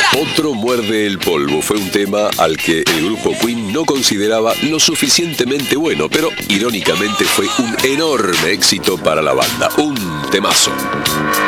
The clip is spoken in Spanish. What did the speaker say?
Otro muerde el polvo fue un tema al que el grupo Queen no consideraba lo suficientemente bueno, pero irónicamente fue un enorme éxito para la banda. Un temazo.